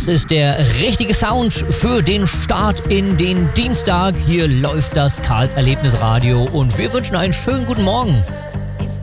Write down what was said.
Das ist der richtige Sound für den Start in den Dienstag. Hier läuft das Karls Erlebnisradio und wir wünschen einen schönen guten Morgen.